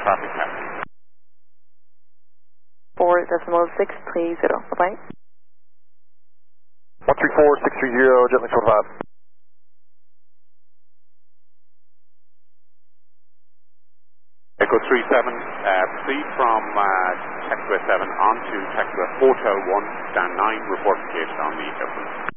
traffic pattern. 4.630, bye-bye. 134630, gently 45. Echo 37, proceed from taxiway 7 on to taxiway Hotel 1, stand 9, reporting gate on the airport.